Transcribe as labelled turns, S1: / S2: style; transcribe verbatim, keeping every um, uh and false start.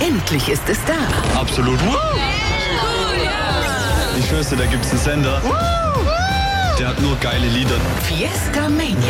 S1: Endlich ist es da.
S2: Absolut. Ich schwör's dir, da gibt's einen Sender. Der hat nur geile Lieder.
S1: Fiesta Mania.